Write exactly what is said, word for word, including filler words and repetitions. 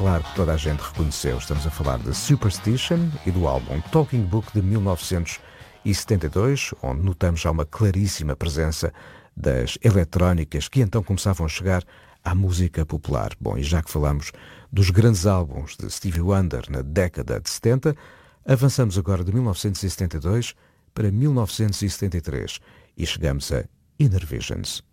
claro que toda a gente reconheceu. Estamos a falar de Superstition e do álbum Talking Book de mil novecentos e setenta e dois, onde notamos já uma claríssima presença das eletrónicas que então começavam a chegar à música popular. Bom, e já que falamos dos grandes álbuns de Stevie Wonder na década de setenta, avançamos agora de mil novecentos e setenta e dois para mil novecentos e setenta e três e chegamos a Inner Visions.